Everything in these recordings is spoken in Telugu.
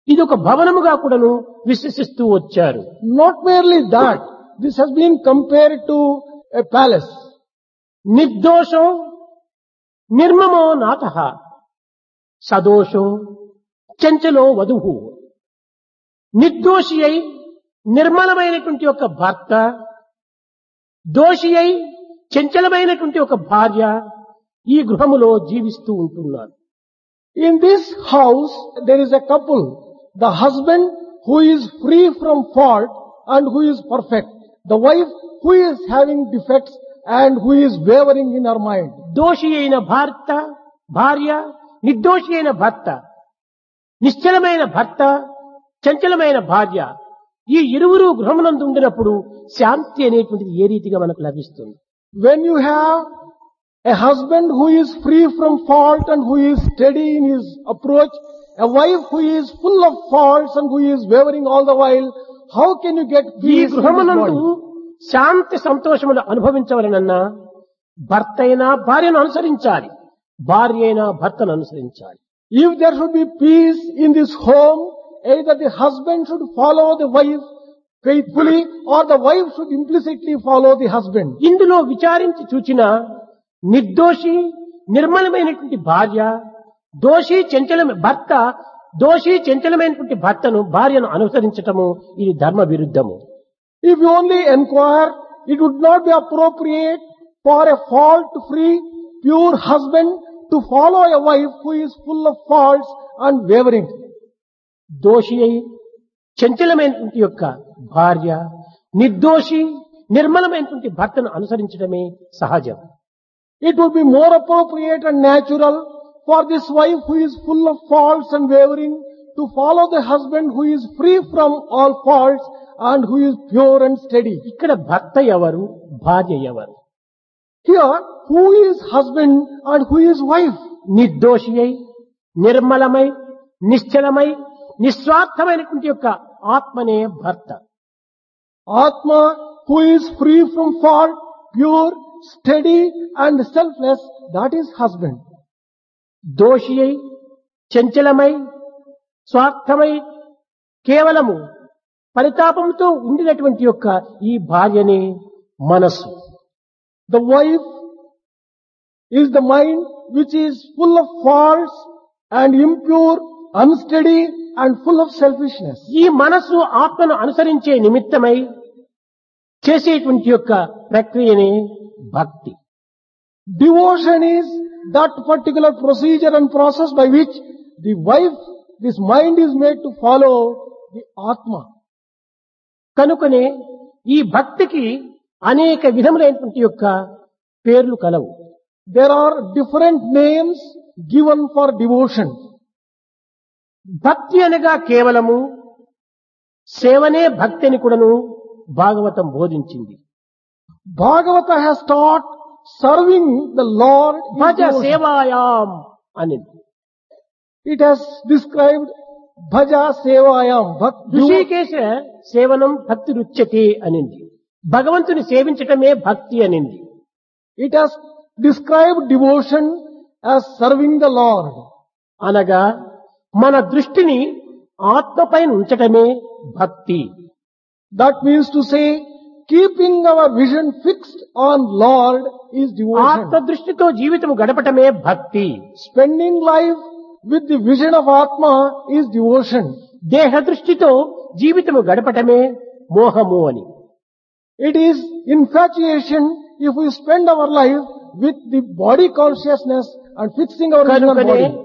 ఇది ఒక భవనముగా కూడాను విశ్వసిస్తూ వచ్చారు. Not merely that, this has been compared to a palace. నిర్దోషం నిర్మమో నాథః సదోషం చంచలో వధువు. నిర్దోషి అయి నిర్మలమైనటువంటి ఒక భర్త, దోషి అయి చంచలమైనటువంటి ఒక భార్య ఈ గృహములో జీవిస్తూ ఉంటున్నారు. In this house, there is a couple. The husband who is free from fault and who is perfect. The wife who is having defects and who is wavering in her mind. దోషి అయిన భార్య, నిర్దోషి అయిన భర్త, నిశ్చలమైన భర్త, చంచలమైన భార్య, ఈ ఇరువురు గృహమునందు ఉండినప్పుడు శాంతి అనేటువంటిది ఏ రీతిగా మనకు లభిస్తుంది? When you have a husband who is free from fault and who is steady in his approach, a wife who is full of faults and who is wavering all the while, how can you get ఈ peace in this గృహమునందు body? శాంతి సంతోషములు అనుభవించవలనన్నా భర్త అయినా భార్యను అనుసరించాలి, భార్య అయినా భర్తను అనుసరించాలి. If there should be peace in this home, either the husband should follow the wife faithfully or the wife should implicitly follow the husband. ఇందులో విచారించి చూచిన నిర్దోషి నిర్మలమైనటువంటి భార్య, దోషి చంచలమైన భర్త, దోషి చంచలమైనటువంటి భర్తను భార్యను అనుసరించటము ఇది ధర్మ విరుద్ధము. If you only inquire, it would not be appropriate for a fault-free, pure husband to follow a wife who is full of faults and wavering. దోషి అయి చంచలమైనటువంటి యొక్క భార్య, నిర్దోషి నిర్మలమైనటువంటి భర్తను అనుసరించడమే సహజం. It would be more appropriate and natural for this wife who is full of faults and wavering to follow the husband who is free from all faults and who is pure and steady. ఇక్కడ భర్త ఎవరు, భార్య ఎవరు? Here, who is husband and who is wife? నిర్దోషి అయి నిర్మలమై నిశ్చలమై నిస్వార్థమైనటువంటి యొక్క ఆత్మనే భర్త. Atma, who is free from fault, pure, steady and selfless, that is husband. దోషి అయి చంచలమై స్వార్థమై కేవలము పరితాపంతో ఉండినటువంటి యొక్క ఈ భార్యనే మనస్సు. The wife is the mind which is full of faults and impure, unsteady and full of selfishness. ఈ మనస్సు ఆత్మను అనుసరించే నిమిత్తమై చేసేటువంటి యొక్క ప్రక్రియనే భక్తి. Devotion is that particular procedure and process by which the wife, this mind is made to follow the Atma. కనుకనే ఈ భక్తికి అనేక విధములైనటువంటి యొక్క పేర్లు కలవు. There are different names given for devotion. భక్తి అనగా కేవలము సేవనే భక్తి అని కూడాను Bhagavatam బోధించింది. Bhagavata has taught serving the Lord is Bhaja devotion. సేవాయాం అని. It has described bhaja sevayam. Hrishikesha సేవనం భక్తి రుచ్యతే అనింది. భగవంతుని సేవించటమే భక్తి అనింది. It has described devotion as serving the Lord. అనగా మన దృష్టిని ఆత్మపైన ఉంచటమే భక్తి. That means to say, keeping our vision fixed on Lord is devotion. ఆత్మ దృష్టితో జీవితం గడపటమే భక్తి. Spending life with the vision of Atma is devotion. దేహ దృష్టితో జీవితము గడపటమే మోహము అని. It is infatuation if we spend our life with the body consciousness and fixing our vision on కనుకనే body.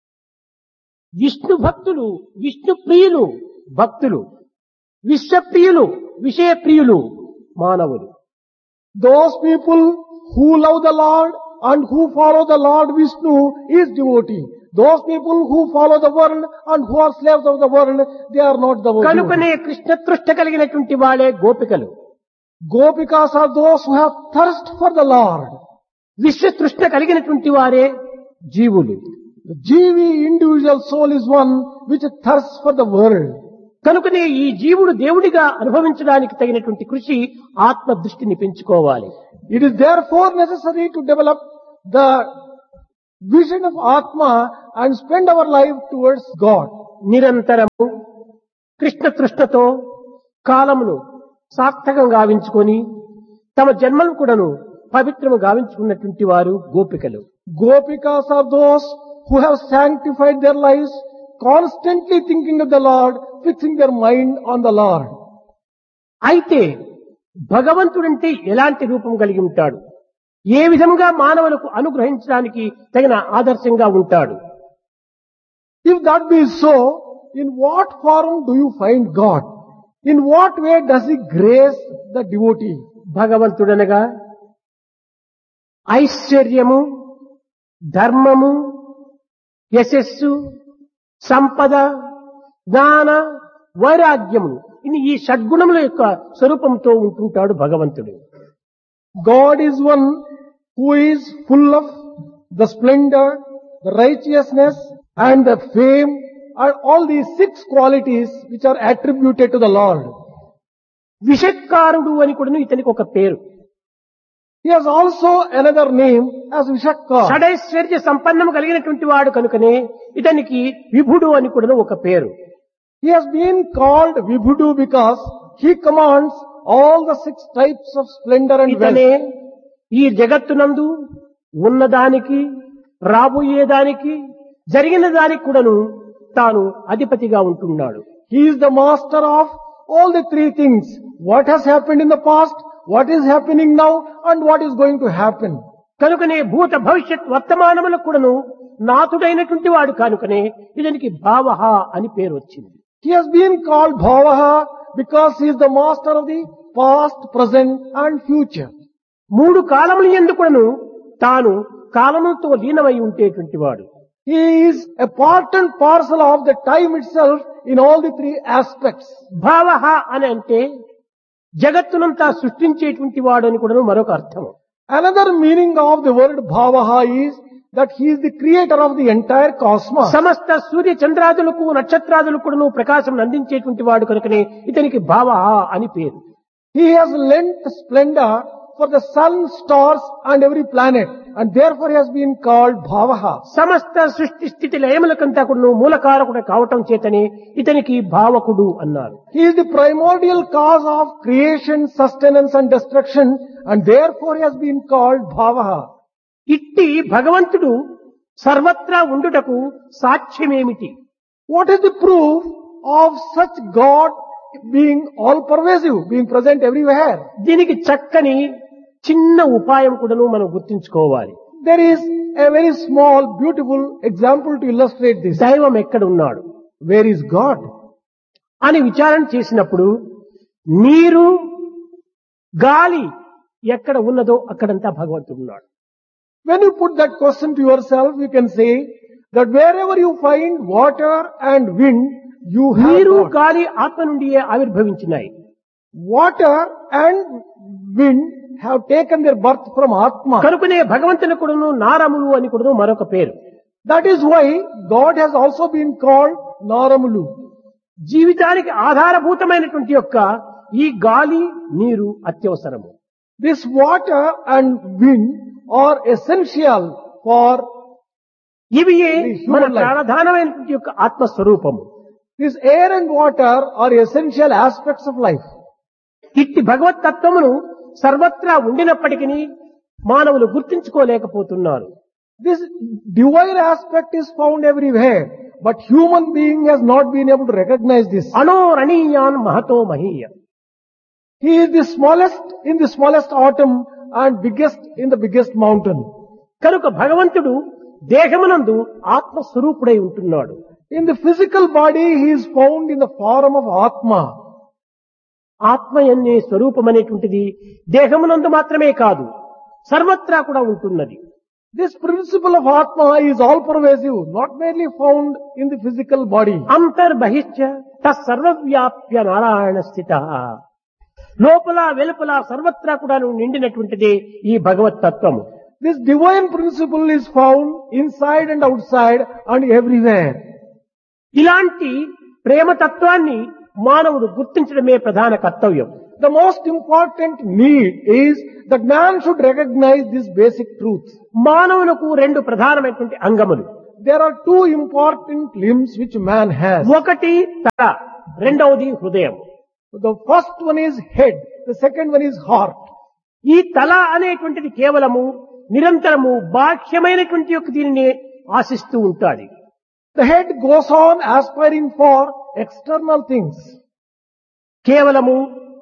విష్ణు భక్తులు, విష్ణు ప్రియులు భక్తులు, విశ్వప్రియులు విషయప్రియులు మానవులు. Those people who love the Lord and who follow the Lord Vishnu is devotee. Those people who follow the world and who are slaves of the world, they are not the devotee. కనుకనే కృష్ణ తృష్ట కలిగినటువంటి వాళ్ళే గోపికలు. Gopikas are those who have thirst for the Lord. విశ్వతృష్ణ కలిగినటువంటి వారే జీవులు. The Jivi individual soul is one which thirsts for the world. కనుకనే ఈ జీవుడు దేవుడిగా అనుభవించడానికి తగినటువంటి కృషి ఆత్మ దృష్టిని పెంచుకోవాలి. It is therefore necessary to develop the vision of Atma and spend our life towards God. నిరంతరము కృష్ణ తృష్ణతో కాలమును సార్థకం గావించుకొని తమ జన్మను కూడాను పవిత్రము గావించుకున్నటువంటి వారు గోపికలు. Gopikas are those who have sanctified their lives, constantly thinking of the Lord, fixing their mind on the Lord. అయితే భగవంతుడంటే ఎలాంటి రూపం కలిగి ఉంటాడు, ఏ విధంగా మానవులకు అనుగ్రహించడానికి తగిన ఆదర్శంగా ఉంటాడు? If that be so, in what form do you find God? In what way does He grace the devotee? భగవంతుడనగా ఐశ్వర్యము, ధర్మము, యశస్సు, సంపద, జ్ఞాన, వైరాగ్యము ఈ షడ్గుణముల యొక్క స్వరూపంతో ఉంటుంటాడు భగవంతుడు. God is one who is full of the splendor, the righteousness and the fame and all these 6 qualities which are attributed to the Lord. విషత్కారుడు అని కూడా ఇతనికి ఒక పేరు. He has also another name as Vishakka. షడైశ్వర్య సంపన్నము కలిగినటువంటి వాడు కనుకనే ఇతనికి విభుడు అని కూడా ఒక పేరు. He has been called Vibhudu because he commands all the 6 types of splendor and ఇతనే wealth. ఈ జగత్తునందు ఉన్నదానికి, రాబోయేదానికి, జరిగిన దానికి కూడాను తాను అధిపతిగా ఉంటున్నాడు. He is the master of all the 3 things. What has happened in the past, what is happening now and what is going to happen. కనుకనే భూత భవిష్యత్ వర్తమానములకు కూడాను నాథుడైనటువంటి వాడు కనుకనే ఇతనికి భావః అని పేరు వచ్చింది. He has been called Bhavaha because he is the master of the past, present and future. 3 కాలముల యందు కూడాను తాను కాలముతో లీనమై ఉండేటువంటి వాడు. He is a part and parcel of the time itself in all the 3 aspects. భావః అని అంటే జగత్తునంతా సృష్టించేటువంటి వాడు అని కూడా మరొక అర్థము. Another meaning of the word Bhavaha is that he is the creator of the entire cosmos. సమస్త సూర్య చంద్రాదులకు నక్షత్రాదులకు కూడాను ప్రకాశం అందించేటువంటి వాడు కనుకనే ఇతనికి భావః అని పేరు. He has lent splendor for the sun, stars and every planet and therefore he has been called Bhavaha. సమస్త సృష్టి స్థితి లయములకంతా కూడాను మూలకారకుడు కావటం చేతనే ఇతనికి భావకుడు అన్నారు. He is the primordial cause of creation, sustenance and destruction and therefore he has been called Bhavaha. ఇట్టి భగవంతుడు సర్వత్రా ఉండుటకు సాక్ష్యమేమిటి? What is the proof of such God being all pervasive, being present everywhere? దీనికి చక్కని చిన్న ఉపాయం కూడాను మనం గుర్తించుకోవాలి. There is a very small, beautiful example to illustrate this. దైవం ఎక్కడ ఉన్నాడు, Where is God? అని విచారణ చేసినప్పుడు నీరు, గాలి ఎక్కడ ఉన్నదో అక్కడంతా భగవంతుడు ఉన్నాడు. When you put that question to yourself, you can say that wherever you find water and wind, you have నీరు, God. గాలి ఆత్మ నుండియే ఆవిర్భవించినాయి. Water and wind have taken their birth from Atma. కనుకనే భగవంతుని కూడాను నారములు అని కూడాను మరొక పేరు. That is why God has also been called Naramulu. జీవితానికి ఆధారభూతమైనటువంటి యొక్క ఈ గాలి, నీరు అత్యవసరము. This water and wind are essential for ఇవి the human మన life. ప్రాణధానమైనటువంటి యొక్క ఆత్మస్వరూపము. This air and water are essential aspects of life. ఇట్టి భగవత్ తత్వమును సర్వత్రా ఉండినప్పటికీ మానవులు గుర్తించుకోలేకపోతున్నారు. This divine aspect is found everywhere, but human being has not been able to recognize this. అనోరణీయాన్ Mahato మహీయ. He is the smallest in the smallest atom and biggest in the biggest mountain. కనుక భగవంతుడు దేహమునందు ఆత్మస్వరూపుడై ఉంటున్నాడు. In the physical body, he is found in the form of Atma. ఆత్మ అనే స్వరూపం అనేటువంటిది దేహమునందు మాత్రమే కాదు, సర్వత్రా కూడా ఉంటున్నది. This principle of Atma is all pervasive, not merely found in the physical body. అంతర్బహిశ్చ తత్సర్వవ్యాప్య Narayana స్థిత. లోపల వెలుపల సర్వత్రా కూడా నిండినటువంటిదే ఈ భగవత్ తత్వము. This divine principle is found inside and outside and everywhere. ఇలాంటి ప్రేమతత్వాన్ని మానవుడు గుర్తించడమే ప్రధాన కర్తవ్యం. The most important need is that man should recognize this basic truth. మానవులకు 2 ప్రధానమైనటువంటి అంగములు. there are two important limbs which man has. ఒకటి తల, రెండవది హృదయం. The first one is head, the second one is heart. ఈ తల అనేటువంటిది కేవలము నిరంతరము బాహ్యమైనటువంటి యొక్క దీనిని ఆశిస్తూ ఉంటాడు. The head goes on aspiring for external things. కేవలము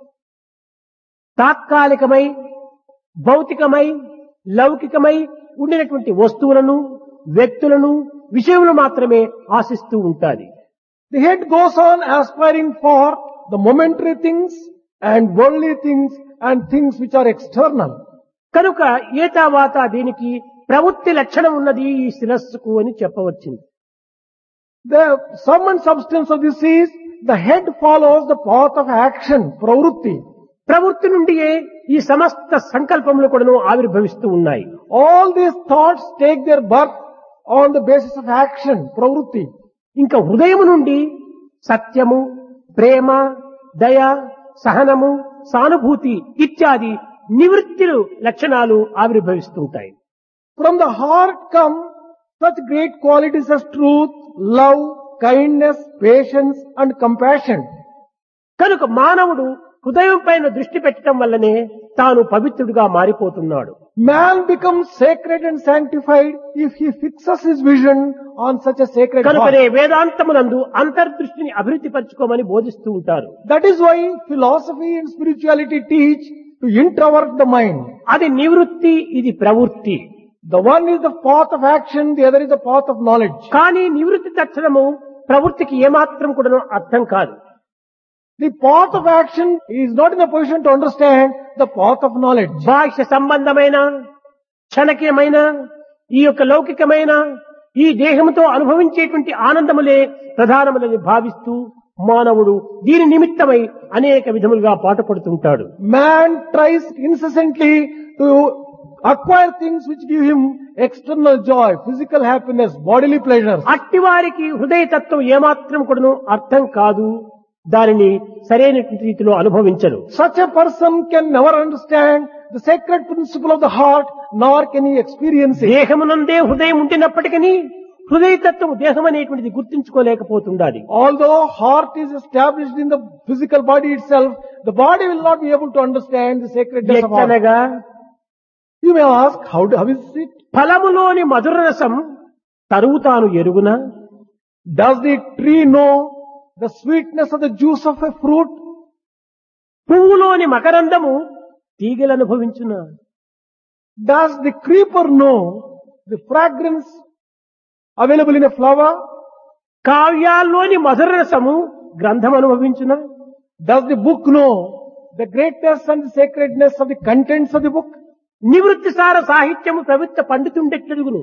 తాత్కాలికమై, భౌతికమై, లౌకికమై ఉండినటువంటి వస్తువులను, వ్యక్తులను, విషయములు మాత్రమే ఆశిస్తూ ఉంటాది. The head goes on aspiring for the momentary things and worldly things and things which are external. కనుక ఏతావాత దీనికి ప్రవృత్తి లక్షణం ఉన్నది ఈ శిరస్సుకు అని చెప్పవచ్చింది. The sum and substance of this is the head follows the path of action, pravrutti. ప్రవృత్తి నుండియే ఈ సమస్త సంకల్పములు కూడాను ఆవిర్భవిస్తూ ఉన్నాయి. All these thoughts take their birth on the basis of action, pravrutti. ఇంకా హృదయము నుండి సత్యము, ప్రేమ, దయ, సహనము, సానుభూతి ఇత్యాది నివృత్తులు లక్షణాలు ఆవిర్భవిస్తుంటాయి. From the heart come such great qualities as truth, love, kindness, patience and compassion. కనుక మానవుడు హృదయం పైన దృష్టి పెట్టడం వల్లనే తాను పవిత్రుడిగా మారిపోతున్నాడు. Man becomes sacred and sanctified if he fixes his vision on such a sacred కనుకనే heart. వేదాంతమునందు అంతర్దృష్టిని అభివృద్ధి పరచుకోమని బోధిస్తూ ఉంటారు. That is why philosophy and spirituality teach to introvert the mind. అది నివృత్తి, ఇది ప్రవృత్తి. The one is the path of action, the other is the path of knowledge. కానీ నివృత్తి తక్షణము ప్రవృత్తికి ఏమాత్రం కూడా అర్థం కాదు. The path of action is not in a position to understand the path of knowledge. బాహ్య సంబంధమైన, క్షణకమైన, ఈ యొక్క లౌకికమైన, ఈ దేహంతో అనుభవించేటువంటి ఆనందములే ప్రధానములని భావిస్తూ మానవుడు దీని నిమిత్తమై అనేక విధములుగా పాటుపడుతుంటాడు. Man tries incessantly to acquire things which give him external joy, physical happiness, bodily pleasures. అట్టివారికి హృదయ తత్వం ఏమాత్రం కూడాను అర్థం కాదు, దానిని సరైనటువంటి రీతిలో అనుభవించడు. Such a person can never understand the sacred principle of the heart, nor can he experience it. దేహమునందే హృదయం ఉంటున్నప్పటికీ హృదయ తత్వం దేహం అనేటువంటిది గుర్తించుకోలేకపోతుండాలి. Although heart is established in the physical body itself, the body will not be able to understand the sacredness of heart. ఎట్లనగా You may ask, how is it? ఫలములోని మధుర రసం తరువు తాను ఎరుగునా? Does the tree know the sweetness of the juice of a fruit? పువ్వులోని మకరందము తీగలు అనుభవించునా? Does the creeper know the fragrance available in a flower? కావ్యాల్లోని మధుర రసము గ్రంథం అనుభవించునా? Does the book know the greatness and the sacredness of the contents of the book? నివృత్తి సార సాహిత్యము ప్రవృత్త పండితుండెట్లడుగును.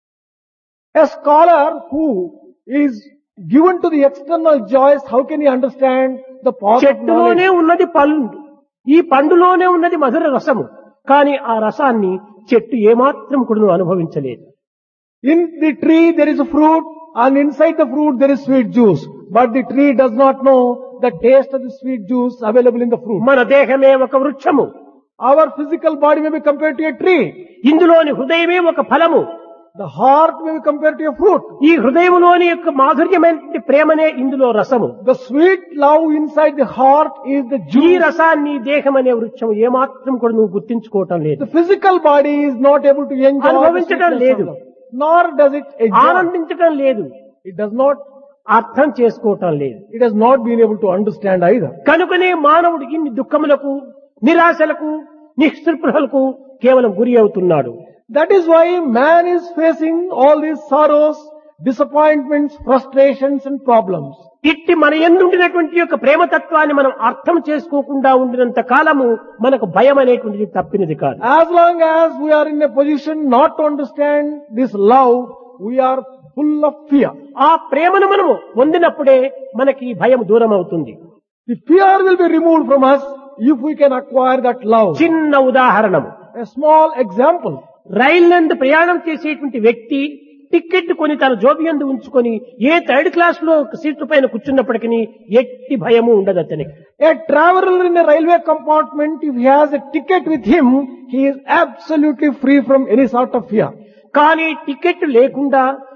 A scholar who is given to the external joys, how can he understand the path of చెట్టులోనే knowledge? ఉన్నది పండు, ఈ పండులోనే ఉన్నది మధుర రసము, కానీ ఆ రసాన్ని చెట్టు ఏమాత్రం కూడా అనుభవించలేదు. In the tree there is a fruit and inside the fruit there is sweet juice. But the tree does not know the taste of the sweet juice available in the fruit. మన దేహమే ఒక వృక్షము, Our physical body may be compared to a tree. ఇందులోని హృదయమే ఒక ఫలము. The heart may be compared to a fruit. ఈ హృదయములోని యొక్క మాధుర్యమైన ప్రేమనే ఇందులో రసము. The sweet love inside the heart is the ఈ juice. రసాన్ని దేహం అనే వృక్షం ఏమాత్రం కూడా నువ్వు గుర్తించుకోవటం లేదు, The physical body is not able to enjoy the అనుభవించడం sweetness లేదు, of love. Nor does it enjoy. ఆనందించటం లేదు, It does not, అర్థం చేసుకోవటం లేదు. it has not been able to understand either. కనుకనే మానవుడు ఇన్ని దుఃఖములకు, నిరాశలకు, నిస్పృహలకు కేవలం గురి అవుతున్నాడు. That is why man is facing all these sorrows, disappointments, frustrations and problems. ఇట్టి మన ఎందుండినటువంటి యొక్క ప్రేమతత్వాన్ని మనం అర్థం చేసుకోకుండా ఉండినంత కాలము మనకు భయం అనేటువంటిది తప్పినది కాదు. As long as we are in a position not to understand this love, we are full of fear. ఆ ప్రేమను మనము పొందినప్పుడే మనకి ఈ భయం దూరం అవుతుంది. The fear will be removed from us if we can acquire that love. చిన్న ఉదాహరణము, A small example. రైలు నందు ప్రయాణం చేసేటువంటి వ్యక్తి టికెట్ కొని తన జోబియందు ఉంచుకొని ఏ థర్డ్ క్లాస్ లో సీట్ల పైన కూర్చున్నప్పటికీ ఎట్టి భయము ఉండదు అతనికి. A traveler in a railway compartment, if he has a ticket with him, he is absolutely free from any sort of fear. కానీ టికెట్ లేకుండా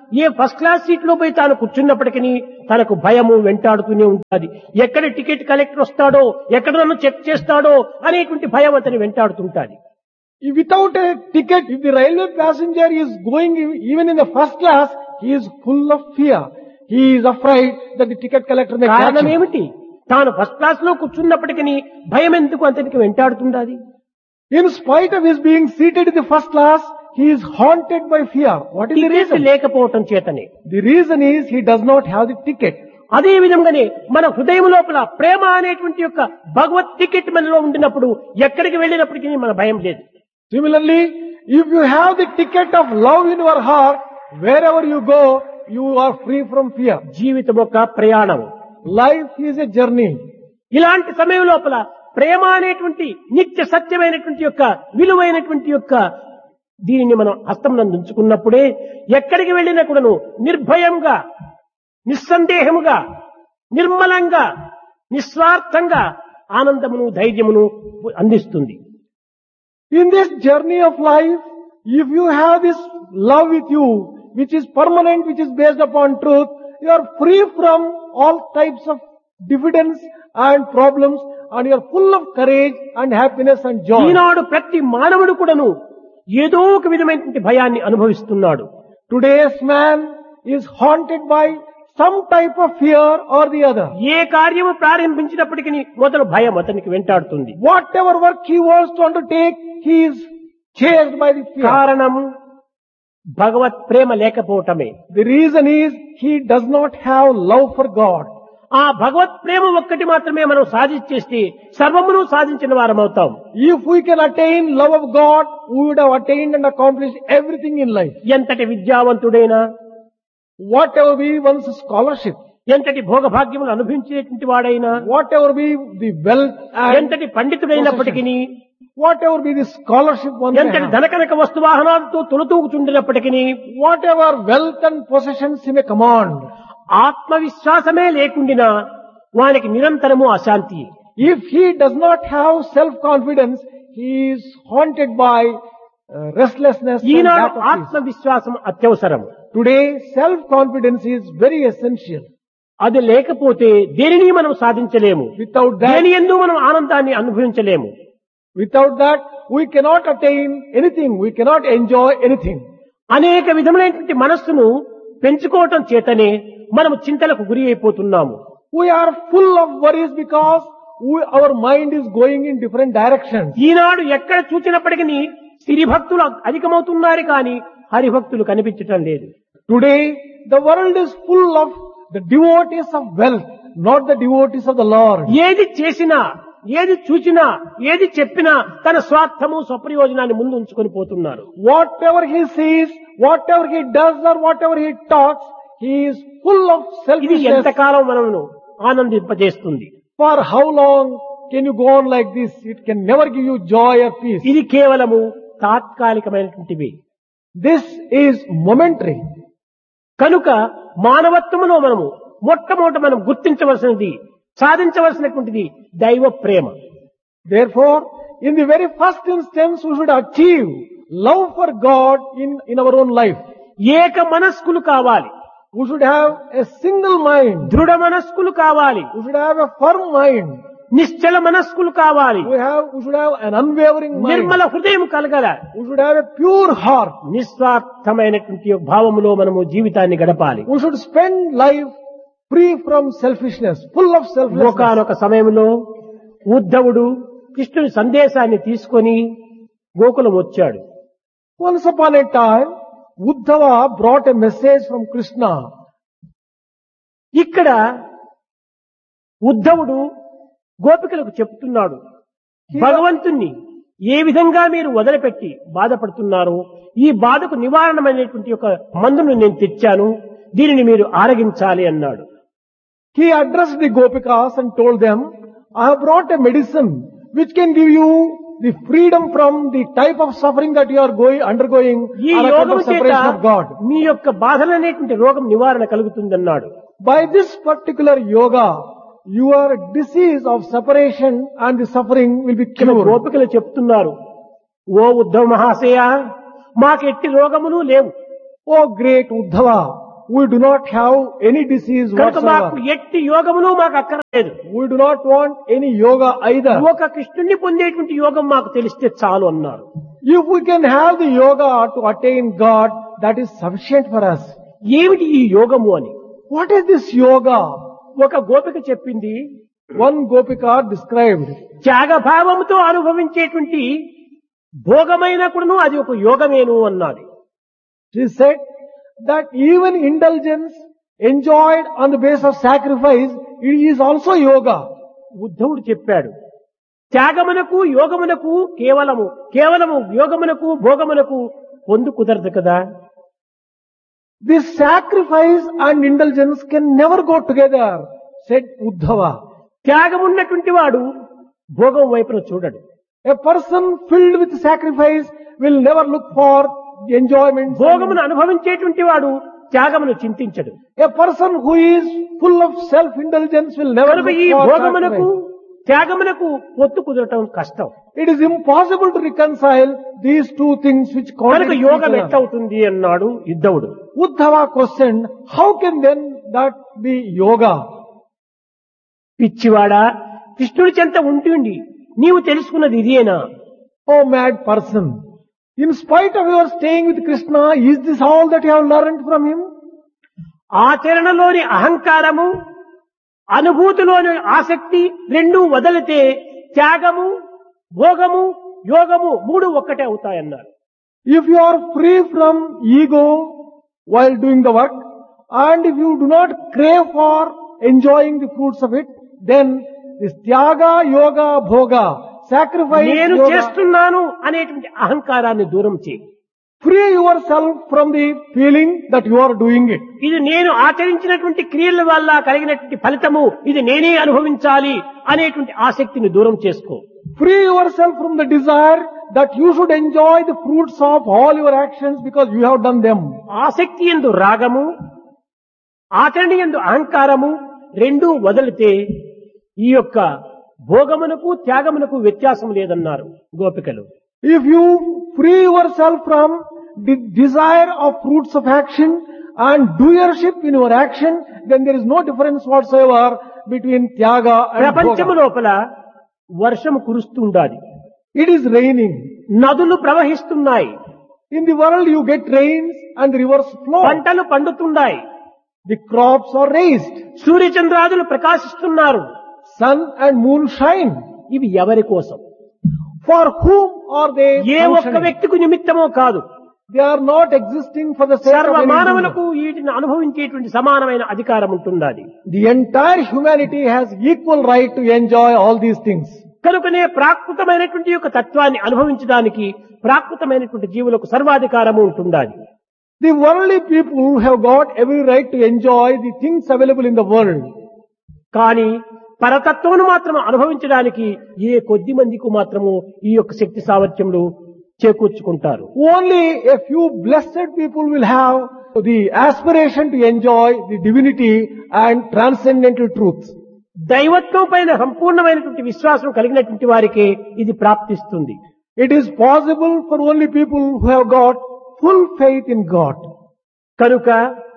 ఏ ఫస్ట్ క్లాస్ సీట్ లో పోయి తాను కూర్చున్నప్పటికీ తనకు భయము వెంటాడుతూనే ఉంటుంది. ఎక్కడ టికెట్ కలెక్టర్ వస్తాడో, ఎక్కడ నన్ను చెక్ చేస్తాడో అనేటువంటి భయం అతని వెంటాడుతుంటుంది. Without a ticket, if the railway passenger is going even in the first class, he is full of fear. He is afraid that the ticket collector may catch కారణం him. ఏమిటి? తాను ఫస్ట్ క్లాస్ లో కూర్చున్నప్పటికీ భయం ఎందుకు అతనికి వెంటాడుతుండాలి? In spite of his being seated in the first class, he is haunted by fear. What is the ticket reason? లేకపోవటం చేతనే. The reason is he does not have the ticket. అదే విధంగానే మన హృదయం లోపల ప్రేమ అనేటువంటి యొక్క భగవత్ టికెట్ మనలో ఉండినప్పుడు ఎక్కడికి వెళ్ళినప్పటికీ మన భయం లేదు. Similarly, if you have the ticket of love in your heart, wherever you go, you are free from fear. జీవితం ఒక ప్రయాణం. Life is a journey. ఇలాంటి సమయం లోపల ప్రేమ అనేటువంటి నిత్య సత్యమైనటువంటి యొక్క విలువైనటువంటి యొక్క దీనిని మనం హస్తంలో ఉంచుకున్నప్పుడే ఎక్కడికి వెళ్ళినా కూడాను నిర్భయంగా, నిస్సందేహముగా, నిర్మలంగా, నిస్వార్థంగా ఆనందమును ధైర్యమును అందిస్తుంది. In this journey of life, if you have this love with you, which is permanent, which is based upon truth, you are free from all types of diffidence and problems, and you are full of courage and happiness and joy. ఈనాడు ప్రతి మానవుడు కూడాను ఏదో ఒక విధమైనటువంటి భయాన్ని అనుభవిస్తున్నాడు. Today's man is haunted by some type of fear or the other. ఏ కార్యము ప్రారంభించినప్పటికీ మొదలు భయం అతనికి వెంటాడుతుంది. Whatever work he wants to undertake, he is chased by the fear. కారణం భగవత్ ప్రేమ లేకపోవటమే. The reason is he does not have love for God. ఆ భగవత్ ప్రేమ ఒక్కటి మాత్రమే మనం సాధించేస్తే సర్వమును సాధించిన వారం అవుతాం. If we can attain love of God, we would have attained and accomplished everything in life. ఎంతటి విద్యావంతుడైనా, Whatever be one's scholarship, ఎంతటి భోగభాగ్యములు అనుభవించేటువంటి వాడైనా, whatever be the wealth and ఎంతటి పండితుడైనప్పటికీ, whatever be the scholarship one may ఎంతటి have, ధనకనక వస్తువాహనాలతో తొలతూగుచుండినప్పటికీ, whatever wealth and possessions he may command, ఆత్మవిశ్వాసమే లేకుండినా వానికి నిరంతరము అశాంతి. if he does not have self-confidence, he is haunted by restlessness and Eenadu lack of peace. ఆత్మవిశ్వాసం అత్యవసరం. Today, self-confidence is very essential. అది లేకపోతే దేనిని మనం సాధించలేము. Without దేని that, యందు మనం ఆనందాన్ని అనుభవించలేము. without that, we cannot attain anything. We cannot enjoy anything. అనేక విధములైనటువంటి మనస్సును పెంచుకోవటం చేతనే మనము చింతలకు గురి అయిపోతున్నాము. We are full of worries because our mind is going in different directions. ఈనాడు ఎక్కడ చూచినప్పటికీ సిరి భక్తులు అధికమవుతున్నారు కానీ హరిభక్తులు కనిపించటం లేదు. Today, the world is full of the devotees of wealth, not the devotees of the Lord. ఏది చేసినా, ఏది చూచినా, ఏది చెప్పినా తన స్వార్థము స్వప్రయోజనాన్ని ముందు ఉంచుకొని పోతున్నారు. Whatever he sees, whatever he does or whatever he talks, he is full of ఇది selfishness. ఎంతకాలం మనను ఆనందింపజేస్తుంది? For how long can you go on like this? It can never give you joy or peace. ఇది కేవలము తాత్కాలికమైనటువంటివి. This is momentary. కనుక మానవత్వములో మనము మొట్టమొదట మనం గుర్తించవలసినది, సాధించవలసినటువంటిది దైవ ప్రేమ. Therefore, in the very first instance, we should achieve love for God in our own life. ఏక మనస్కులు కావాలి, We should have a single mind. దృఢ మనస్కులు కావాలి, We should have a firm mind. నిశ్చల మనస్కులు కావాలి, We should have an unwavering mind. Nirmala హృదయం కలగల, We should have a pure heart. నిస్వార్థమైనటువంటి భావములో మనము జీవితాన్ని గడపాలి. We should spend life free from selfishness, full of selflessness. ఒకనొక సమయంలో ఉద్ధవుడు కృష్ణుని సందేశాన్ని తీసుకొని గోకులం వచ్చాడు. Once upon a time, Uddhava brought a message from Krishna. ఇక్కడ ఉద్ధవుడు గోపికలకు చెప్తున్నాడు, భగవంతుణ్ణి ఏ విధంగా మీరు వదిలిపెట్టి బాధపడుతున్నారో ఈ బాధకు నివారణమైనటువంటి ఒక మందును నేను తెచ్చాను, దీనిని మీరు ఆరగించాలి అన్నాడు. He addressed the Gopikas and told them, I have brought a medicine which can give you the freedom from the type of suffering that you are undergoing ఈ on account యోగం of చేత separation of God. మీ యొక్క బాధలనేటువంటి రోగం నివారణ కలుగుతుందన్నాడు. By this particular yoga, your disease of separation and the suffering will be ఇక్కడ cured. గోపికలు చెప్తున్నారు, ఓ ఉద్ధవ మహాశయ, మాకెట్టి రోగములు లేవు, Oh great Uddhava, we do not have any disease కనుక మాకు whatsoever. ఎట్టి యోగమును మాకు అక్కర్లేదు. We do not want any yoga either. ఒక కృష్ణుణ్ణి పొందేటువంటి యోగం మాకు తెలిస్తే చాలు అన్నారు. If we can have the yoga to attain God, that is sufficient for us. ఏమిటి ఈ యోగము అని What is this yoga? ఒక గోపిక చెప్పింది. One Gopika described. త్యాగభావంతో అనుభవించేటువంటి భోగమైన కూడాను అది ఒక యోగమేను అన్నది. She said that even indulgence enjoyed on the basis of sacrifice, it is also yoga. ఉద్ధవుడు చెప్పాడు, త్యాగమునకు యోగమునకు కేవలము యోగమునకు భోగమునకు పొందు కుదరదు కదా. This sacrifice and indulgence can never go together, said Uddhava. త్యాగమున్నటువంటి వాడు భోగం వైపున చూడడు. A person filled with sacrifice will never look for enjoyment. భోగమును అనుభవించేటువంటి వాడు త్యాగమును చింతించడు. A person who is full of self-indulgence will never కనుక look ఈ for భోగమునకు sacrifice. త్యాగమునకు పొత్తు కుదరటం కష్టం. It is impossible to reconcile these two things which కనుక contradict యోగం each other. ఎట్లవుతుంది అన్నాడు యుద్ధవుడు. Uddhava questioned, how can then that be yoga? పిచ్చివాడా, కృష్ణుడి చెంత ఉంటుండి నీవు తెలుసుకున్నది ఇదేనా? Oh mad person, in spite of your staying with Krishna, is this all that you have learned from him? ఆచరణలోని అహంకారము, అనుభూతిలోని ఆసక్తి రెండూ వదిలితే త్యాగము, భోగము, యోగము మూడు ఒక్కటే అవుతాయన్నారు. If you are free from ego while doing the work, and if you do not crave for enjoying the fruits of it, then this tyaga, yoga, bhoga, sacrifice, నేను yoga, చేస్తున్నాను అనేటువంటి అహంకారాన్ని దూరం చేయి. free yourself from the feeling that you are doing it. ఇది నేను ఆచరించినటువంటి క్రియల వల్ల కలిగినటువంటి ఫలితము, ఇది నేనే అనుభవించాలి అనేటువంటి ఆసక్తిని దూరం చేసుకో. Free yourself from the desire that you should enjoy the fruits of all your actions because you have done them. ఆసక్తి యందు రాగము, ఆచరణ యందు అహంకారము రెండూ వదిలితే ఈ యొక్క భోగమునకు త్యాగమునకు వ్యత్యాసం లేదన్నారు గోపికలు. If you free yourself from the desire of fruits of action and doership in your action, then there is no difference whatsoever between tyaga and ప్రపంచము bhoga. లోపల వర్షము కురుస్తుండాలి, It is raining. నదులు ప్రవహిస్తున్నాయి, In the world you get rains and the rivers flow. పంటలు పండుతున్నాయి, The crops are raised. సూర్యచంద్రాదులు ప్రకాశిస్తున్నారు. Sun and moon shine. ఇవి ఎవరి కోసం? For whom are they ఏ ఒక్క functioning? వ్యక్తికి నిమిత్తమో కాదు, They are not existing for the sake సర్వ of any మానవులకు individual. వీటిని అనుభవించేటువంటి సమానమైన అధికారం ఉంటున్నది. The entire humanity has equal right to enjoy all these things. కనుకనే ప్రాకృతమైనటువంటి యొక్క తత్వాన్ని అనుభవించడానికి ప్రాకృతమైనటువంటి జీవులకు సర్వాధికారము ఉంటుండాలి. The worldly people have got every right to enjoy the things available in the world. కానీ పరతత్వమును మాత్రం అనుభవించడానికి ఏ కొద్ది మందికి మాత్రము ఈ యొక్క శక్తి సామర్థ్యములు చేకూర్చుకుంటారు. Only a few blessed people will have the aspiration to enjoy the divinity and transcendental truths. దైవత్వం పైన సంపూర్ణమైనటువంటి విశ్వాసం కలిగినటువంటి వారికే ఇది ప్రాప్తిస్తుంది. It is possible for only people who have got full faith in God. కనుక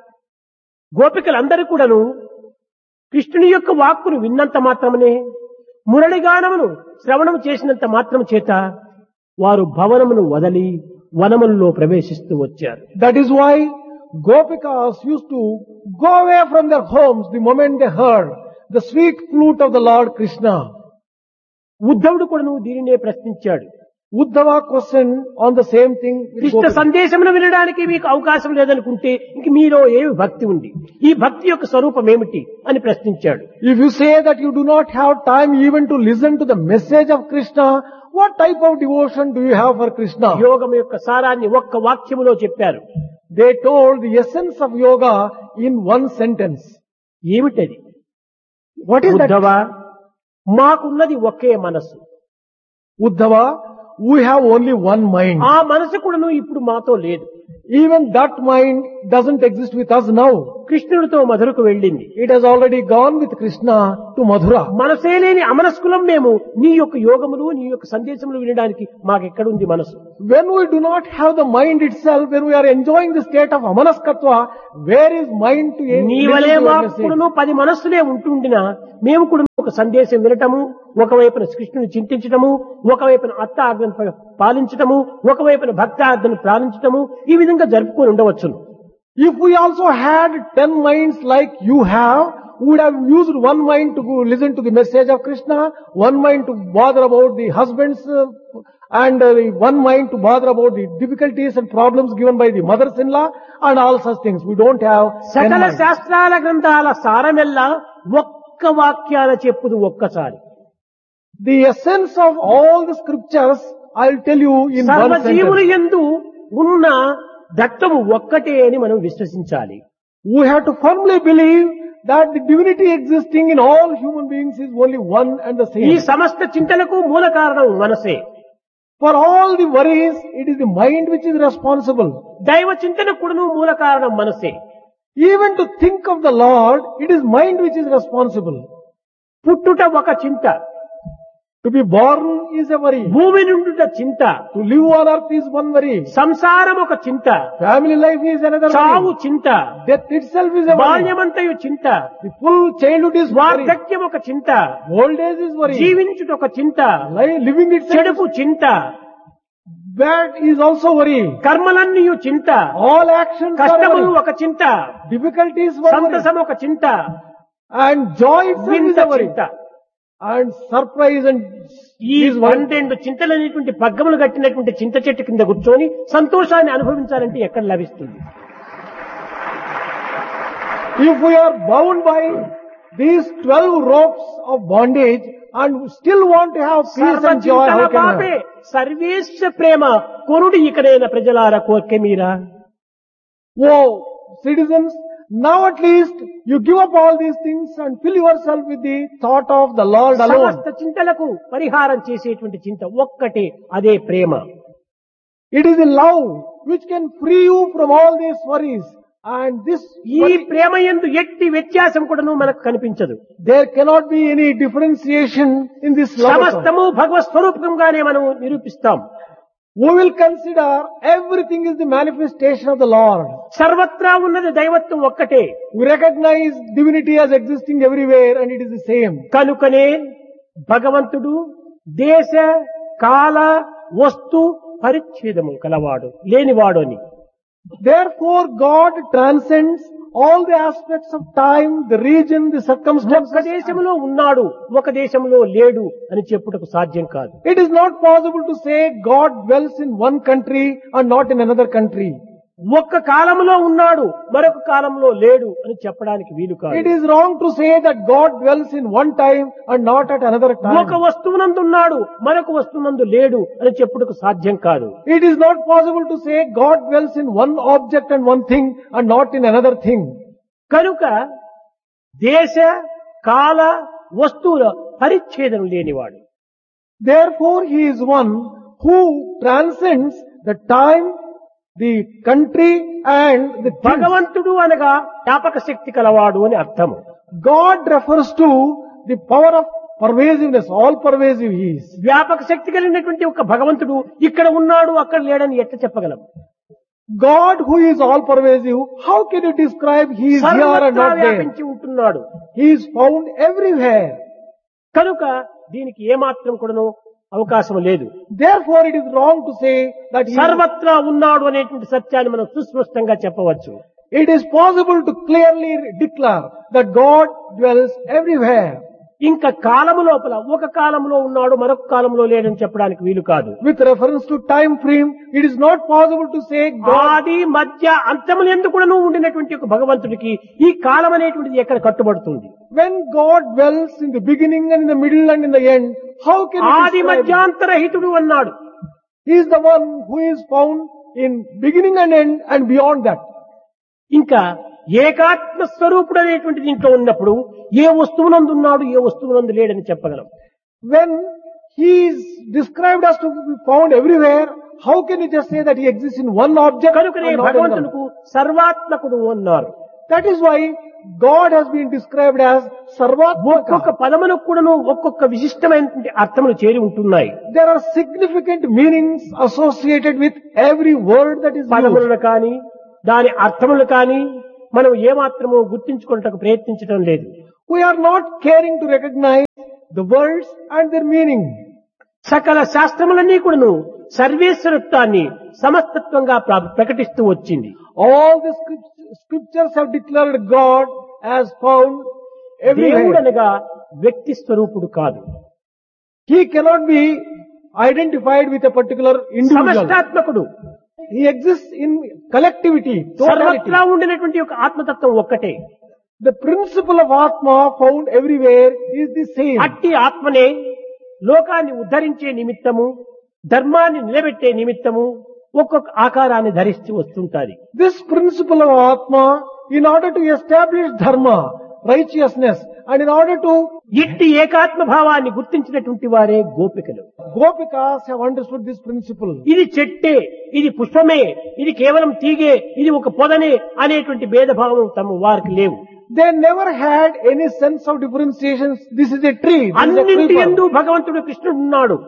గోపికలందరూ కూడాను కృష్ణుని యొక్క వాక్కును విన్నంత మాత్రమే, మురళిగానమును శ్రవణం చేసినంత మాత్రం చేత వారు భవనమును వదలి వనములలో ప్రవేశిస్తూ వచ్చారు. That is why Gopikas used to go away from their homes the moment they heard the sweet flute of the Lord Krishna. ఉద్ధవుడు కూడాను దీనినే ప్రశ్నించాడు. Uddhava questioned on the same thing with Krishna Gopikas. సందేశమును వినడానికి మీకు అవకాశం లేదనుకుంటే ఇంక మీలో ఏమి భక్తి ఉంది, ఈ భక్తి యొక్క స్వరూపం ఏమిటి అని ప్రశ్నించాడు. If you say that you do not have time even to listen to the message of Krishna, what type of devotion do you have for Krishna? యోగం యొక్క సారాన్ని ఒక్క వాక్యములో చెప్పారు. They told the essence of yoga in one sentence. ఏమిటది? What is that? ఉద్ధవ, మాకున్నది ఒకే మనస్సు, Uddhava, we have only one mind. ఆ మనసు కూడాను ఇప్పుడు మాతో లేదు. Even that mind doesn't exist with us now. కృష్ణుడితో మధురకు వెళ్ళింది. It has already gone with Krishna to Mathura. మనసే లేని అమనస్కులం మేము నీ యొక్క యోగములు నీ యొక్క సందేశములు వినడానికి మాకెక్కడుంది మనసు? When we do not have the mind itself, when we are enjoying the state of amanaskatva, where is mind to నీ listen వలే to your మాకుడును message? 10 మనస్సులే ఉంటుండినా మేము కూడా ఒక సందేశం వినటము, ఒకవైపున కృష్ణుని చింతించటము, ఒకవైపున అత్త ఆజ్ఞను పాలించటము, ఒకవైపున భక్త ఆజ్ఞను పాలించటము, ఈ విధంగా జరుపుకొని ఉండవచ్చును. If we also had 10 minds like you have, we would have used one mind to go listen to the message of Krishna, one mind to bother about the husbands, and one mind to bother about the difficulties and problems given by the mothers-in-law and all such things. We don't have 10 సకల minds. శాస్త్రాల గ్రంథాల సారమెల్లా ఒక్క వాక్యాల చెప్పుదు ఒక్కసారి. The essence of all the scriptures, I'll tell you in one సర్వజీవులు sentence. యందు ఉన్న దత్తము ఒక్కటే అని మనం విశ్వసించాలి. We have to firmly believe that the divinity existing in all human beings is only one and the ఈ same. సమస్త చింతలకు మూల కారణం మనసే. For all the worries, it is the mind which is responsible. దైవ చింతన కూడాను మూల కారణం మనసే. Even to think of the Lord, it is mind which is responsible. పుట్టుట ఒక చింత, To be born is a worry. భూమి నుండుట చింత, To live on earth is one worry. సంసారం ఒక చింత, Family life is another చావు worry. చింత, Death itself is a worry. బాల్యమంతయు చింత, The full childhood is worry. వార్ధక్యం ఒక చింత, Old age is worry. జీవించుట ఒక చింత, Living itself, చెడుపు చింత, bad is also worry. కర్మలన్నీయు చింత, All actions are కష్టములు worry. ఒక చింత, Difficulties were worry. సంతసం ఒక చింత, And joy itself is వింత a worry. చింత. And surprise and ఈ is worry. 12 చింతలనేటువంటి పగ్గములు కట్టినటువంటి చింత చెట్టు కింద కూర్చొని సంతోషాన్ని అనుభవించాలంటే ఎక్కడ లభిస్తుంది? If we are bound by these 12 ropes of bondage and still want to have peace and joy, సర్వచింతల how can పాపే we have? సర్వేశ్వ Prema కొనుడి ఇకనైన ప్రజలార కోర్కె Meera. Oh, citizens, now at least you give up all these things and fill yourself with the thought of the Lord alone. సమస్త చింతలకు పరిహారం చేసేటువంటి చింత ఒక్కటే, అదే ప్రేమ. It is the love which can free you from all these worries. And this, ఈ ప్రేమ యందు ఎట్టి వ్యత్యాసం కూడాను మనకు కనిపించదు. there cannot be any differentiation in this love. సమస్తము భగవత్ స్వరూపంగానే మనం నిరూపిస్తాం. We will consider everything is the manifestation of the Lord. సర్వత్రా ఉన్నది దైవత్వం ఒక్కటే. We recognize divinity as existing everywhere and it is the same. కనుకనే భగవంతుడు దేశ కాల వస్తు పరిచ్ఛేదము కలవాడు, లేనివాడు అని. Therefore God transcends all the aspects of time, the region, the ఒక circumstances. దేశంలో ఉన్నాడు, ఒక దేశంలో లేడు అని చెప్పుటకు సాధ్యం కాదు. It is not possible to say God dwells in one country and not in another country. ఒక్క కాలంలో ఉన్నాడు, మరొక కాలంలో లేడు అని చెప్పడానికి వీలు కాదు. It is wrong to say that God dwells in one time and not at another ఒక time. వస్తువునందు ఉన్నాడు, మరొక వస్తువునందు లేడు అని చెప్పుటకు సాధ్యం కాదు. It is not possible to say God dwells in one object and one thing and not in another thing. కనుక దేశ కాల వస్తువుల పరిచ్ఛేదం లేనివాడు. Therefore He is one who transcends the time, the country and the things. భగవంతుడు అనగా జ్ఞాపక శక్తి కలవాడు అని అర్థము. God refers to the power of pervasiveness, all pervasive He is. వ్యాపక శక్తి కలిగినటువంటి ఒక భగవంతుడు ఇక్కడ ఉన్నాడు అక్కడ లేడని ఎట్లా చెప్పగలం? God who is all pervasive, how can you describe He is here and సర్వత్రా not there? వ్యాపించి ఉంటున్నాడు. He is found everywhere. కనుక దీనికి ఏమాత్రం కూడాను అవకాశం లేదు. Therefore it is wrong to say that He is. సర్వత్రా ఉన్నాడు అనేటువంటి సత్యాన్ని మనం సుస్పష్టంగా చెప్పవచ్చు. It is possible to clearly declare that God dwells everywhere. ఇంకా కాలము లోపల ఒక కాలంలో ఉన్నాడు మరొక కాలంలో లేడని చెప్పడానికి వీలు కాదు. With reference to time frame, it is not possible to say God. ఆది మధ్య అంతములు ఎందుకు కూడాను ఉండినటువంటి ఒక భగవంతుడికి ఈ కాలం అనేటువంటిది ఎక్కడ కట్టుబడుతుంది? When God dwells in the beginning and in the middle and in the end, how can you ఆది describe Him? మధ్యాంతరహితుడు అన్నాడు. He is the one who is found in beginning and end and beyond that. ఇంకా ఏకాత్మ స్వరూపుడు అనేటువంటి దీంట్లో ఉన్నప్పుడు ఏ వస్తువునందు ఉన్నాడు ఏ వస్తువునందు లేడని చెప్పగలం. When He is described as to be found everywhere, how can you just say that he exists in one object కనుకనే and not in another? భగవంతునికి సర్వాత్మకుడు అన్నారు. That is why God has been described as ఒక్కొక్క Sarvatmaka. పదమునకు కూడాను ఒక్కొక్క విశిష్టమైనటువంటి అర్థములు చేరి ఉంటున్నాయి. There are significant meanings associated with every word that is used. పదములను కానీ దాని అర్థములు కానీ మనం ఏమాత్రము గుర్తించుకున్నటకు ప్రయత్నించడం లేదు. We are not caring to recognize the words and their meaning. సకల శాస్త్రములన్నీ కూడాను సర్వేశ్వరత్వాన్ని సమస్తత్వంగా ప్రకటిస్తూ వచ్చింది. All the scriptures have declared God as found దేవుడు everywhere. అనగా వ్యక్తి స్వరూపుడు కాదు, He cannot be identified with a particular individual. సమష్టాత్మకుడు. He exists in collectivity, totality. సర్వత్రా ఉండినటువంటి ఒక ఆత్మతత్వం ఒక్కటే. The principle of Atma found everywhere is the same. అట్టి ఆత్మనే లోకాన్ని ఉద్ధరించే నిమిత్తము, ధర్మాన్ని నిలబెట్టే నిమిత్తము ఒక్కొక్క ఆకారాన్ని ధరిస్తూ వస్తుంటాది. This principle of Atma, in order to establish dharma, righteousness, and in order to ఇట్టి ఏకాత్మ భావాన్ని గుర్తించినటువంటి వారే గోపికలు. Gopikas have understood this principle. ఇది చెట్టే, ఇది పుష్పమే, ఇది కేవలం తీగే, ఇది ఒక పొదనే అనేటువంటి భేదభావం తమ వారికి లేవు. They never had any sense of differentiations. This is a tree. This is a అన్నింటి creeper. యందు భగవంతుడు కృష్ణుడు ఉన్నాడు.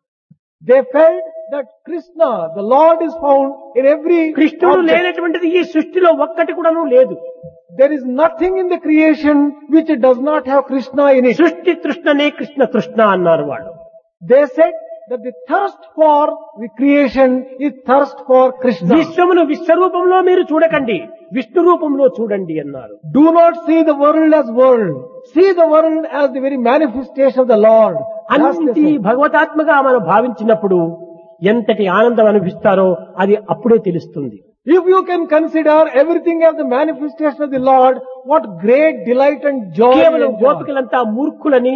They felt that Krishna, the Lord, is found in every కృష్ణుడు object. లేనటువంటిది ఈ సృష్టిలో ఒక్కటి కూడాను లేదు. There is nothing in the creation which does not have Krishna in it. సృష్టి తృష్ణనే కృష్ణ తృష్ణ అన్నారు వాళ్ళు. They said that the thirst for the creation is thirst for Krishna. విశ్వమును విశ్వరూపంలో మీరు చూడకండి, విష్ణు రూపంలో చూడండి అన్నారు. Do not see the world as world. See the world as the very manifestation of the Lord. That's the అన్నింటి thing. భగవతాత్మగా మనం భావించినప్పుడు ఎంతటి ఆనందం అనిపిస్తారో అది అప్పుడే తెలుస్తుంది. If you can consider everything as the manifestation of the Lord, what great delight and joy you కేవలం enjoy. గోపికలంతా మూర్ఖులని,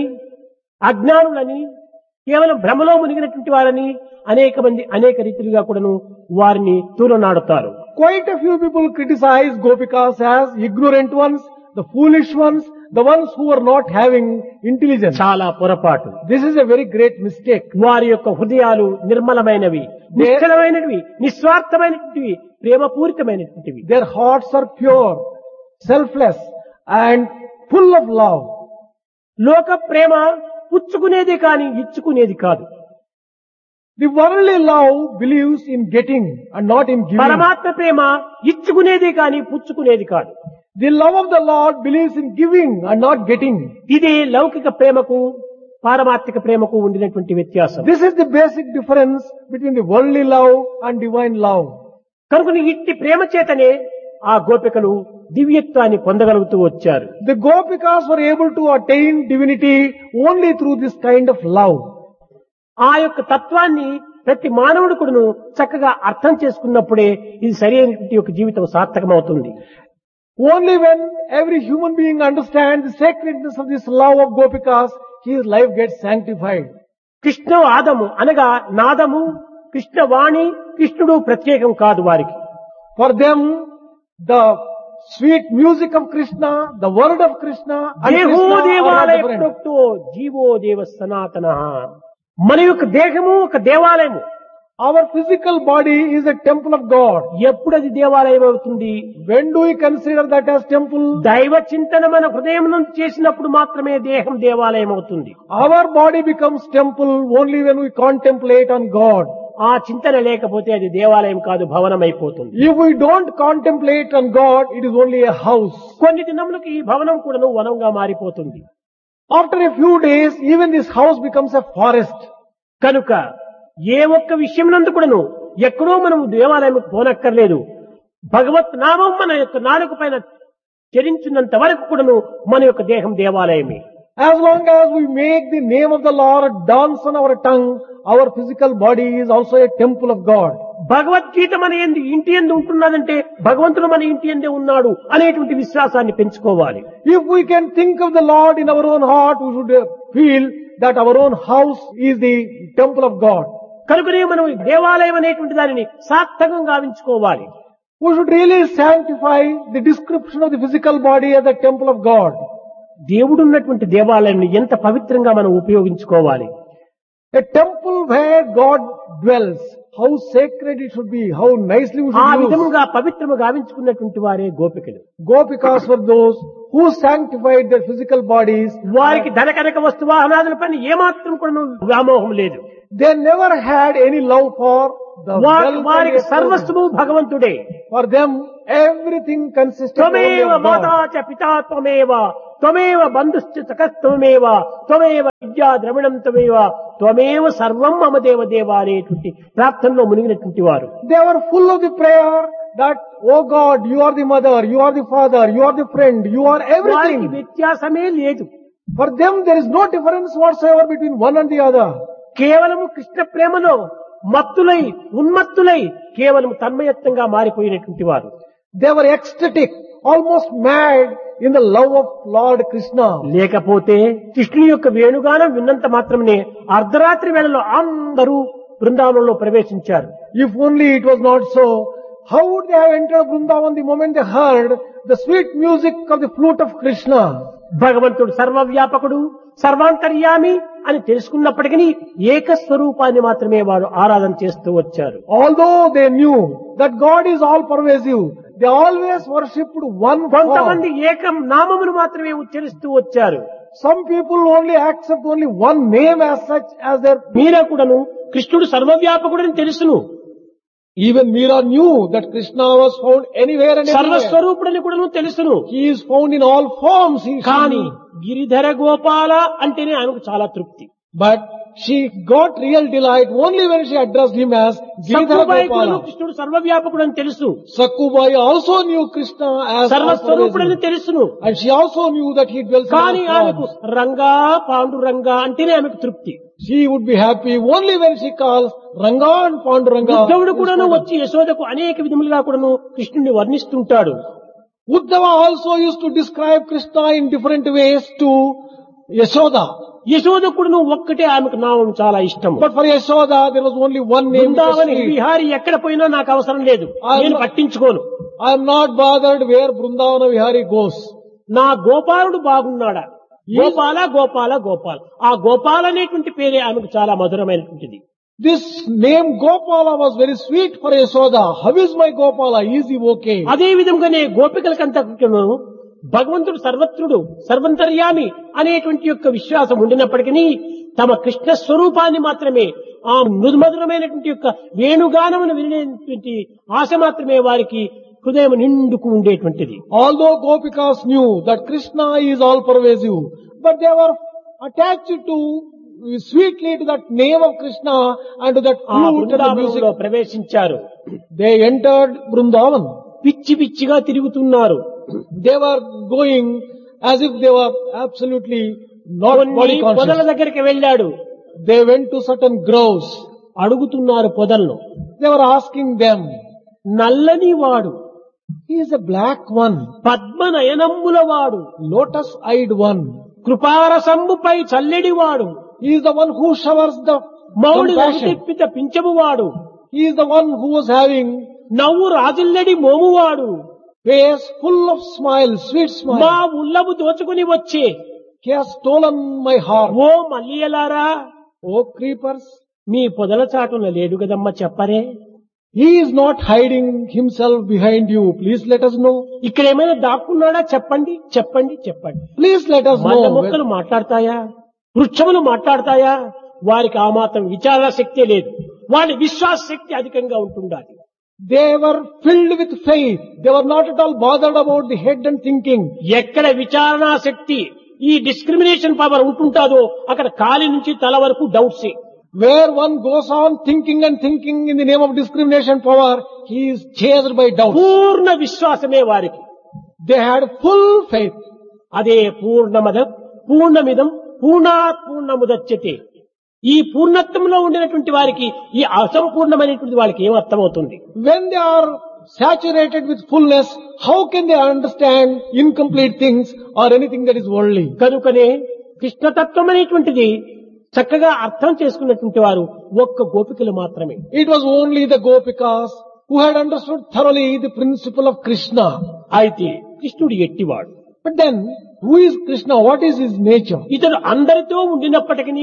అజ్ఞానులని, కేవలం భ్రమలో మునిగినటువంటి వారని అనేక మంది అనేక రీతిలుగా కూడాను వారిని తూలనాడుతారు. Quite a few people criticize Gopikas as ignorant ones, the foolish ones, the ones who are not having intelligence. చాలా పొరపాటు. This is a very great mistake. వారి యొక్క హృదయాలు నిర్మలమైనవి, నిశ్చలమైనవి, నిస్వార్థమైనటువంటివి, ప్రేమపూరితమైనటువంటివి. Their hearts are pure, selfless, and full of love. లోక ప్రేమ పుచ్చుకునేది కాని ఇచ్చుకునేది కాదు. The worldly love believes in getting and not in giving. పరమాత్మ ప్రేమ ఇచ్చుకునేది కాని పుచ్చుకునేది కాదు. The love of the Lord believes in giving and not getting. ఇది లౌకిక ప్రేమకు పారమార్థిక ప్రేమకు ఉండినటువంటి వ్యత్యాసం. This is the basic difference between the worldly love and divine love. కనుక ఇట్టి ప్రేమ చేతనే ఆ గోపికలు దివ్యత్వాన్ని పొందగలుగుతూ వచ్చారు. The Gopikas were able to attain divinity only through this kind of love. ఆ యొక్క తత్వాన్ని ప్రతి మానవుడు కూడాను చక్కగా అర్థం చేసుకున్నప్పుడే ఇది సరైనటువంటి ఒక జీవితం సార్థకమవుతుంది. Only when every human being understands the sacredness of this love of Gopikas, his life gets sanctified. Krishna ఆదము అనగా నాదము, కృష్ణవాణి, కృష్ణుడు ప్రత్యేకం కాదు వారికి. For them, the sweet music of Krishna, the word of Krishna, and దేహో Krishna are దేవాలయ different. ప్రోక్తో జీవో దేవ సనాతన. మన యొక్క దేహము ఒక దేవాలయము. Our physical body is a temple of God. ఎప్పుడు అది దేవాలయం అవుతుంది? When do we consider that as temple? దైవ చింతన మన హృదయం నుంచి చేసినప్పుడు మాత్రమే దేహం దేవాలయం అవుతుంది. Our body becomes temple only when we contemplate on God. ఆ చింతన లేకపోతే అది దేవాలయం కాదు, భవనం అయిపోతుంది. If we don't contemplate on God, it is only a house. కొన్ని దినములకు ఈ భవనం కూడా వనంగా మారిపోతుంది. After a few days, even this house becomes a forest. కనుక ఏ ఒక్క విషయం నందు కూడాను ఎక్కడో మనం దేవాలయం పోనక్కర్లేదు. భగవత్ నామం మన యొక్క నాలుక పైన చరించినంత వరకు కూడాను మన యొక్క దేహం దేవాలయమే. As long as we make the name of the Lord dance on our tongue, our physical body is also a temple of God. Bhagavad Gita మన ఇంటి యందు ఉంటున్నదంటే భగవంతుడు మన ఇంటి యందే ఉన్నాడు అనేటువంటి విశ్వాసాన్ని పెంచుకోవాలి. If we can think of the Lord in our own heart, we should feel that our own house is the temple of God. కనుకనే మనం దేవాలయం అనేటువంటి దానిని సార్థకంగా గావించుకోవాలి. We should really sanctify the description of the physical body as the temple of God. దేవుడున్నటువంటి దేవాలయాన్ని ఎంత పవిత్రంగా మనం ఉపయోగించుకోవాలి. A temple where God dwells, how sacred it should be, how nicely we ఆ should use. విధముగా పవిత్రము గావించుకున్నటువంటి వారే గోపికలు. Gopikas were those who sanctified their physical bodies. వారికి ధన కనక వస్తువాహనాదుల పైన ఏమాత్రం కూడా వ్యామోహం లేదు. They never had any love for the wealth. వారికి and సర్వస్వము భగవంతుడే. For them, everything consisted only త్వమేవ of God. మాతా చ పితా త్వమేవ త్వమేవ బంధుశ్చ సఖత్వమేవ త్వమేవ విద్యా ద్రవిణం త్వమేవ త్వమేవ సర్వం మమ దేవ దేవ అనేటువంటి ప్రార్థనలో మునిగినటువంటి వారు. They were full of the prayer that, oh God, you are the mother, you are the father, you are the friend, you are వారికి everything. వ్యత్యాసమే లేదు. For them, there is no difference whatsoever between one and the other. కేవలము కృష్ణ ప్రేమలో మత్తులై ఉన్మత్తులై కేవలం తన్మయత్వంగా మారిపోయినటువంటి వారు. They were ecstatic, almost mad in the love of Lord Krishna. లేకపోతే కృష్ణుని యొక్క వేణుగానం విన్నంత మాత్రమే అర్ధరాత్రి వేళలో అందరూ బృందావనంలో ప్రవేశించారు. If only it was not so, how would they have entered Vrindavan the moment they heard the sweet music of the flute of Krishna? భగవంతుడు సర్వవ్యాపకుడు సర్వాంతర్యామి అని తెలుసుకున్నప్పటికీ ఏకస్వరూపాన్ని మాత్రమే వారు ఆరాధన చేస్తూ వచ్చారు. Although they knew that God is all pervasive, they always worshipped one కొంతమంది form. ఏకం నామమును మాత్రమే ఉచ్చరిస్తూ వచ్చారు. Some people only accept only one name as such as their. మీరా కూడాను కృష్ణుడు సర్వవ్యాపకుడని తెలుసును, Even Meera knew that Krishna was found anywhere and everywhere. సర్వస్వరూపుడని కూడాను తెలుసును. He is found in all forms. కానీ గిరిధర గోపాల అంటేనే ఆమెకు చాలా తృప్తి. But she got real delight only when she addressed him as Giridhara Sakkubai కూడాను Gopala. కృష్ణుడు సర్వవ్యాపకుడని తెలుసు, Sakkubai also knew Krishna as all సర్వస్వరూపుడని pervasive. తెలుసును. And she also knew that he dwells in కానీ all ఆమెకు forms. రంగా పాండురంగా అంటేనే ఆమెకు తృప్తి. She would be happy only when she calls Ranga and Panduranga. ఉద్ధవుడు కూడాను వచ్చి యశోదకు అనేక విధములుగా కూడాను కృష్ణుని వర్ణిస్తుంటాడు. Uddhava also used to describe Krishna in different ways to Yashoda. Yashoda కూడాను ఒక్కటే ఆమెకు నామం చాలా ఇష్టం. But for Yashoda, there was only one name. which was Brindavani sweet. Vihari ఎక్కడ పోయినా నాకు అవసరం లేదు, నేను పట్టించుకోను. I am not bothered where Brindavana Vihari goes. నా గోపాలుడు బాగున్నాడా, గోపాల గోపాల గోపాల, ఆ గోపాల అనేటువంటి పేరే ఆమెకు చాలా మధురమైనటువంటిది. This name Gopala was very sweet for Yashoda. How is my Gopala? Is he okay? అదే విధంగానే గోపికలకంతా భగవంతుడు సర్వత్రుడు సర్వంతర్యామి అనేటువంటి యొక్క విశ్వాసం ఉండినప్పటికీ తమ కృష్ణ స్వరూపాన్ని మాత్రమే, ఆ మృదుమధురమైనటువంటి యొక్క వేణుగానమును వినేటువంటి ఆశ మాత్రమే వారికి హృదయం నిండుకు ఉండేటువంటిది. Although Gopikas knew that Krishna is all pervasive, but they were attached to sweetly to that name of Krishna and to that ఆ flute and the బృందావనంలో music. ప్రవేశించారు. They entered Vrindavan. పిచ్చి పిచ్చిగా తిరుగుతున్నారు. They were going as if they were absolutely not కొన్ని body పొదల conscious. దగ్గరికి వెళ్ళాడు. They went to certain groves. అడుగుతున్నారు పొదలను. They were asking them, నల్లని వాడు, he is a black one, పద్మనయనమ్ముల వాడు, lotus-eyed one. కృపారసంబుపై చల్లెడివాడు, He is the one who showers the మౌడి compassion. తెప్పిత పింఛమువాడు, He is the one who was having నవ్వు రాజిల్లెడి మోమువాడు, face full of smiles, sweet మా smile. ఉల్లము దోచుకుని వచ్చే He has stolen my heart. Oh మల్లియలారా, Oh creepers, మీ పొదల చాటున లేడు గదమ్మ చెప్పరే. he is not hiding himself behind you. Please let us know. ఇక్కడ ఏమైనా దాక్కున్నాడా చెప్పండి చెప్పండి చెప్పండి. Please let us మధ్య know. మొక్కలు మాట్లాడతాయా, వృక్షములు మాట్లాడతాయా? వారికి ఆ మాత్రం విచార శక్తే లేదు, వాళ్ళ విశ్వాస శక్తి అధికంగా ఉంటుండాలి. They were filled with faith. They were not at all bothered about the head and thinking. ఎక్కడ విచారణా శక్తి, ఈ డిస్క్రిమినేషన్ పవర్ ఉంటుంటాదో అక్కడ కాలి నుంచి తల వరకు డౌట్సే. Where one goes on thinking and thinking in the name of discrimination power, he is chased by doubt. పూర్ణ విశ్వాసమే వారికి. They had full faith. అదే పూర్ణమద పూర్ణమిదం పూర్ణాత్ పూర్ణముదచ్యతే. ఈ పూర్ణత్వంలో ఉండినటువంటి వారికి ఈ అసంపూర్ణమైనటువంటి వాళ్ళకి ఏం అర్థమవుతుంది? When they are saturated with fullness, how can they understand incomplete things or anything that is worldly? కనుకనే కృష్ణతత్వం అనేటువంటిది చక్కగా అర్థం చేసుకున్నటువంటి వారు ఒక్క గోపికలు మాత్రమే. It was only the Gopikas who had understood thoroughly the principle of Krishna. అయితే కృష్ణుడు ఎట్టివాడు? But then, who is Krishna? What is his nature? ఇతడు అందరితో ఉండినప్పటికీ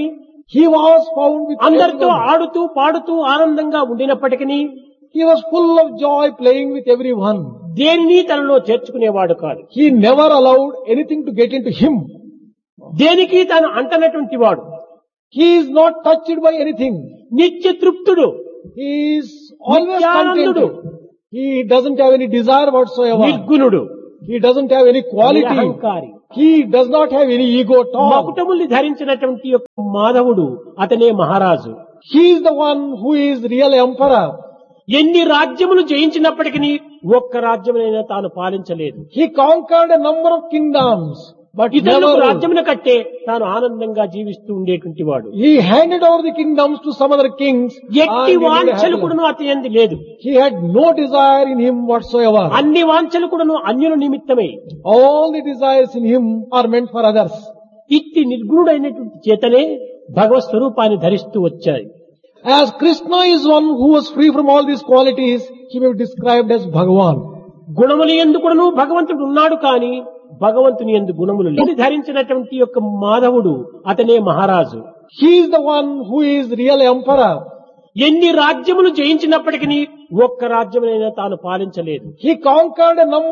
He was found with అందరితో everyone. ఆడుతూ పాడుతూ ఆనందంగా ఉండినప్పటికీ He was full of joy playing with everyone. దేనిని తనలో చేర్చుకునేవాడు కాదు. He never allowed anything to get into him. దేనికి తాను అంటనటువంటి వాడు. He is not touched by anything. నిత్య తృప్తుడు, He is always నిత్యానందుడు, contented. He doesn't have any desire whatsoever. నిర్గుణుడు, He doesn't have any quality. నిరహంకారి. He does not have any ego at all. మకుటముల్ని ధరించినటువంటి యొక్క మాధవుడు అతనే మహారాజు. He is the one who is real emperor. ఎన్ని రాజ్యములు జయించినప్పటికీ ఒక్క రాజ్యమునైనా తాను పాలించలేదు. He conquered a number of kingdoms, but ఇతరులకు never. రాజ్యమును కట్టే తాను ఆనందంగా జీవిస్తూ ఉండేటువంటి వాడు. He handed over the kingdoms to some other kings. ఎట్టి and he వాంఛలు lived happily. కూడాను అతని యందు లేదు. He had no desire in him whatsoever. అన్ని వాంఛలు కూడాను అన్యుల నిమిత్తమే. All the desires in him are meant for others. ఇట్టి నిర్గుణుడైనటువంటి చేతనే భగవత్ స్వరూపాన్ని ధరిస్తూ వచ్చాయి. As Krishna is one who was free from all these qualities, he may be described as Bhagavan. గుణములు యందు కూడాను భగవంతుడు ఉన్నాడు కానీ భగవంతుని యందు గుణములు లేవు. ధరించినటువంటి యొక్క మాధవుడు అతనే మహారాజు. He is the one who is real emperor. ఎన్ని రాజ్యములు జయించినప్పటికీ ఒక్క రాజ్యమునైనా తాను పాలించలేదు. He conquered a number